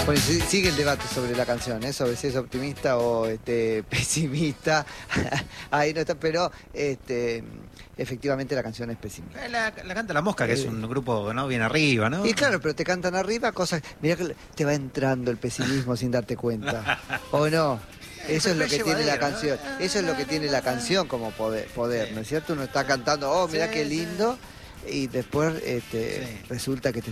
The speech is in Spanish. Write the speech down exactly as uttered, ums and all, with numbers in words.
Bueno, sí- sigue el debate sobre la canción, ¿eh? Sobre si es optimista o este, pesimista. Ahí no está, pero este, efectivamente la canción es pesimista. Eh, La, la canta La Mosca, que es Eh, un grupo, ¿no? Bien arriba, ¿no? Y claro, pero te cantan arriba cosas. Mirá que te va entrando el pesimismo sin darte cuenta. ¿O no? Eso es lo que tiene la canción. Eso es lo que tiene la canción como poder, poder, ¿no es cierto? Uno está cantando, oh, mirá Sí, qué sí. lindo, y después este, Sí. resulta que te